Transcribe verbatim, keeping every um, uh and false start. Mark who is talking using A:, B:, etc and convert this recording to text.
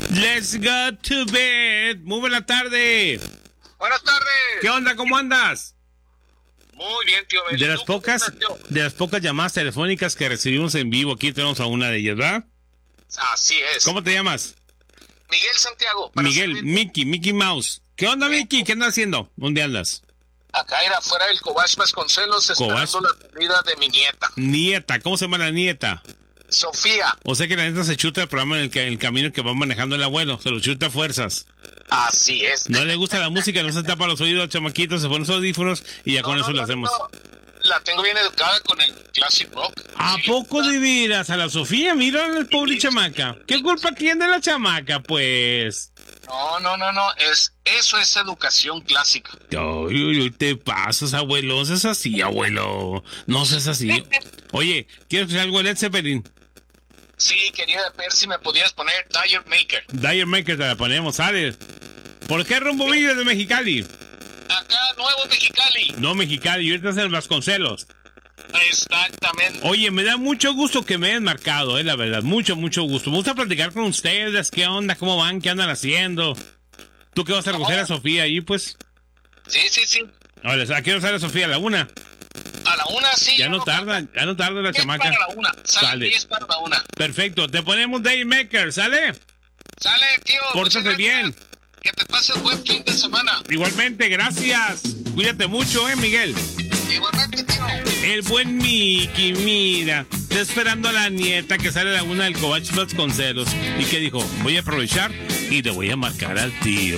A: Let's go to bed. Muy buena tarde.
B: Buenas tardes.
A: ¿Qué onda? ¿Cómo andas?
B: Muy bien, tío.
A: De las pocas, de las pocas llamadas telefónicas que recibimos en vivo, aquí tenemos a una de ellas, ¿verdad?
B: Así es.
A: ¿Cómo te llamas?
B: Miguel Santiago.
A: Miguel, servir. Mickey, Mickey Mouse. ¿Qué onda, Mickey? ¿Qué andas haciendo? ¿Dónde andas?
B: Acá era afuera del Cobach Vasconcelos, esperando la salida de mi nieta.
A: Nieta, ¿cómo se llama la nieta?
B: Sofía.
A: O sea que la neta se chuta el programa en el, que, el camino que va manejando el abuelo, se lo chuta a fuerzas.
B: Así es.
A: No le gusta la música, no se tapa los oídos al chamaquito, se pone los audífonos y ya no, con no, eso no, lo hacemos. No.
B: La tengo bien educada con el classic rock.
A: ¿A sí. poco de veras? A la Sofía, mira la pobre sí, chamaca. ¿Qué culpa tiene la chamaca, pues?
B: No, no, no, no, es, eso es educación clásica.
A: Ay, uy, uy, te pasas, abuelo, no seas así, abuelo. No seas así. Oye, ¿quieres escuchar algo de Led Zeppelin?
B: Sí, quería ver si me podías poner Dire Maker.
A: Dire Maker te la ponemos, ¿sabes? ¿Por qué rumbo sí. Vives de Mexicali?
B: Acá, Nuevo Mexicali.
A: No, Mexicali, y ahorita es en Vasconcelos.
B: Exactamente.
A: Oye, me da mucho gusto que me hayas marcado, eh, la verdad, mucho, mucho gusto. Me gusta platicar con ustedes, qué onda, cómo van, qué andan haciendo. ¿Tú qué vas a recoger oh. a Sofía ahí, pues?
B: Sí, sí, sí.
A: Ahora, ¿a qué hora sale Sofía? ¿A la una?
B: A la una, sí.
A: Ya no, no tarda, ya no tarda la chamaca.
B: Para la una, sale, sale. diez para la una.
A: Perfecto, te ponemos Day Maker, ¿sale?
B: Sale, tío.
A: Pórtate bien.
B: Que te pases buen fin de semana.
A: Igualmente, gracias. Cuídate mucho, eh, Miguel.
B: Igualmente, tío.
A: El buen Mickey, mira, está esperando a la nieta que sale a la una del Cobach Vasconcelos. ¿Y qué dijo? Voy a aprovechar y te voy a marcar al tío.